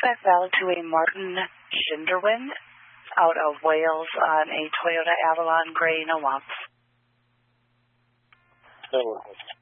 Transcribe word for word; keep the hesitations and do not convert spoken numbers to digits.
I fell to a Martin Shinderwin out of Wales on a Toyota Avalon Grey No Lumps. No.